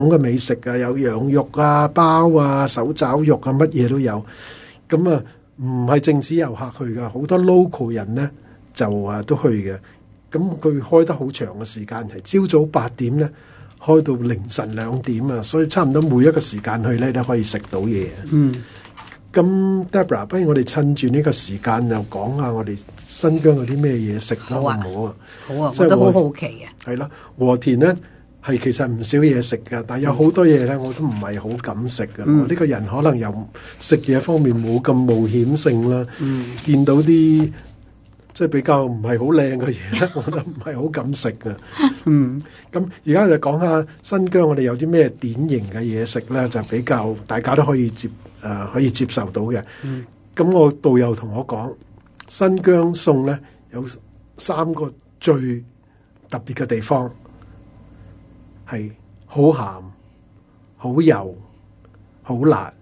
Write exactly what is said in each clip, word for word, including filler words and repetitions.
嘅美食啊，有羊肉啊、包啊、手爪肉啊，乜嘢都有。咁啊，唔係淨止遊客去噶，好多 local 人咧就啊都去嘅。咁佢開得好長嘅時間，係朝早八點咧開到凌晨兩點啊，所以差唔多每一個時間去咧都可以食到嘢。 嗯。 咁 Deborah， 不如我哋趁住呢個時間又講下我哋新疆有啲咩嘢食啦，好唔好啊？ 好啊，我都好好奇嘅。 係啦，和田咧係其實唔少嘢食嘅，但係有好多嘢咧我都唔係好敢食嘅。 嗯、 我呢個人可能又食嘢方面冇咁冒險性啦。 嗯、 見到啲即係比較唔係好靚嘅嘢咧，我都唔係好敢食嘅。 嗯， 咁而家就講下新疆我哋有啲咩典型嘅嘢食咧，就比較大家都可以接。誒、呃、可以接受到嘅，咁、嗯、我導遊同我講，新疆餸咧有三個最特別嘅地方，係好鹹、好油、好辣。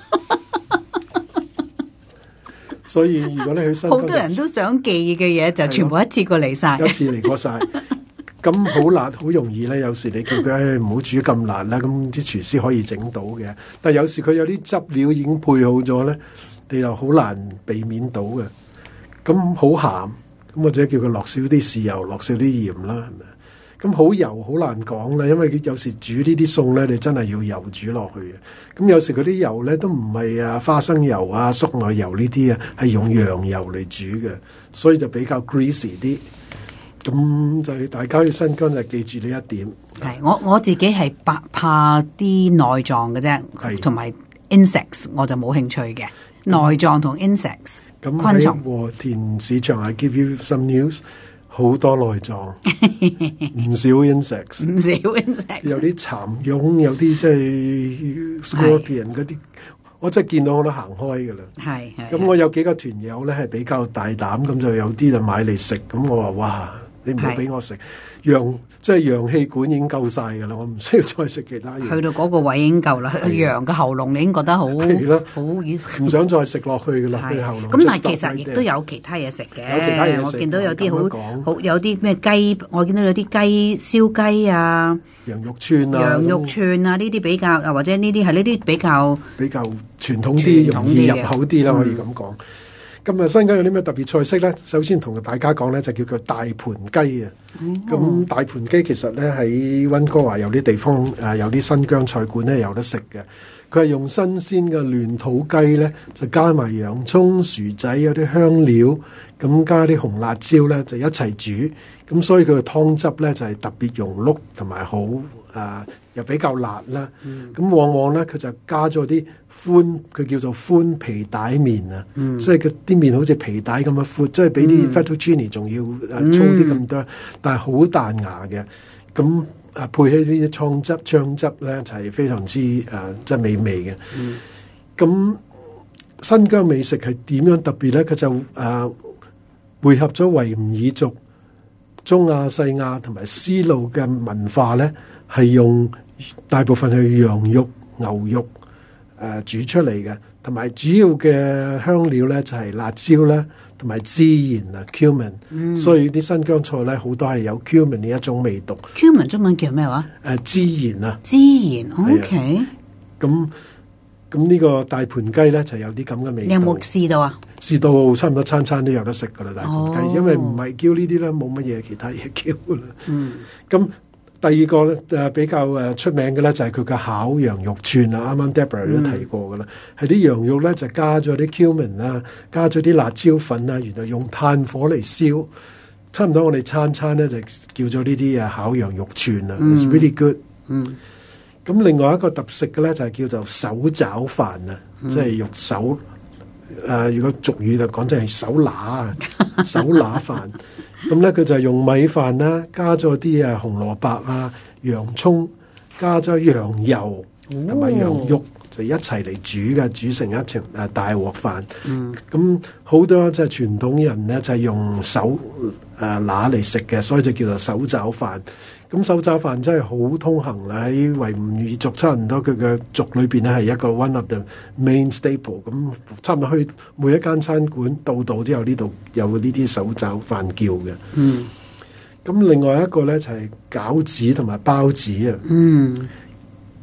所以如果你去新疆， 好多人都想記嘅嘢就全部一次過嚟晒， 一次嚟過晒。咁好辣好容易咧，有時你叫佢唔好煮咁辣啦，咁啲廚師可以整到嘅。但係有時佢有啲汁料已經配好咗咧，你又好難避免到嘅。咁好鹹，咁或者叫佢落少啲豉油，落少啲鹽啦，係咪？咁好油好難講啦，因為有時煮呢啲餸咧，你真係要油煮落去嘅。咁有時嗰啲油咧都唔係啊花生油啊、粟米油呢啲啊，係用羊油嚟煮嘅，所以就比較 greasy 啲。咁就係大家去新疆就記住呢一點。 係我我自己係怕怕啲內臟嘅啫，同埋 insects 我就冇興趣嘅。內臟同 insects 咁昆蟲。 和田市場係 give you some news， 好多內臟，唔少 insects， 唔少 insects， 有啲蠶蛹，有啲即係 scorpion 嗰啲，我真係見到我都行開噶啦。 係係。 咁我有幾個團友咧係比較大膽，咁就有啲就買嚟食，咁我話哇！你唔好俾我食羊，即係羊氣管已經夠晒㗎啦，我唔需要再食其他嘢。 去到嗰個位已經夠啦，羊嘅喉嚨你已經覺得好，好唔想再食落去㗎啦，佢喉嚨。 咁但係其實亦都有其他嘢食嘅。 有其他嘢食。 我見到有啲好好有啲咩雞，我見到有啲雞燒雞啊， 羊肉串啊， 羊肉串啊呢啲比較啊，或者呢啲係呢啲比較比較傳統啲、容易入口啲啦，可以咁講。咁啊，新疆有啲咩特別菜式咧？首先同大家講咧，就叫做大盤雞啊。咁、嗯、大盤雞其實咧喺溫哥華有啲地方誒，有啲新疆菜館咧有得食嘅。佢係用新鮮嘅亂土雞咧，就加埋洋葱、薯仔，有啲香料，咁加啲紅辣椒咧，就一齊煮。咁所以佢嘅湯汁咧就係、是、特別溶碌同埋好啊，又比較辣啦。咁、嗯、往往咧佢就加咗啲寬，佢叫做寬皮帶麵啊，嗯、即係佢啲麵好似皮帶咁樣闊，即係比啲 fettuccine 仲要誒粗啲咁多，嗯、但係好彈牙嘅。咁啊配起呢啲湯汁、醬汁咧，就係、是、非常之誒即係美味嘅。咁、嗯、新疆美食係點樣特別咧？佢就誒匯合咗維吾爾族、中亞細亞同埋絲路嘅文化咧，係用大部分係羊肉、牛肉誒、呃、煮出嚟嘅，同埋主要嘅香料咧就係、是、辣椒啦，同埋孜然啊 cumin，、嗯、所以啲新疆菜咧好多係有 cumin 呢一種味道。 cumin 中文叫咩話？ 誒孜然啊， 孜然 OK。 咁咁呢個大盤雞咧就有啲咁嘅味道。 你有冇試到啊？ 試到差唔多餐餐都有得食噶啦，大盤雞， 哦、 因為唔係叫呢啲咧，冇乜嘢其他嘢叫噶啦。 嗯， 咁第二個咧誒比較誒出名嘅咧就係佢嘅烤羊肉串啊，啱啱 Deborah 都提過噶啦，係啲、嗯、羊肉咧就加咗啲 cumin 啊，加咗啲辣椒粉啊，然後用炭火嚟燒，差唔多我哋餐餐咧就叫咗呢啲啊烤羊肉串啊、嗯、，it's really good。嗯。咁另外一個特色嘅咧就係叫做手抓飯啊，嗯、即係用手誒、呃，如果俗語就講就係手拿啊，手拿飯。咁咧佢就係用米飯啦，加咗啲啊紅蘿蔔啊、洋葱，加咗羊油同埋羊肉，哦、就一齊嚟煮嘅，煮成一場誒大鑊飯。咁好、嗯、多即係傳統人咧就係、是、用手誒拿嚟食嘅，所以就叫做手抓飯。咁手抓飯真係好通行啦，喺維吾爾族差唔多佢嘅族裏邊咧係一個 one of the main staple。咁差唔多去每一間餐館，度度都有呢度有呢啲手抓飯叫嘅。嗯。咁另外一個咧就係、是、餃子同埋包子啊。嗯。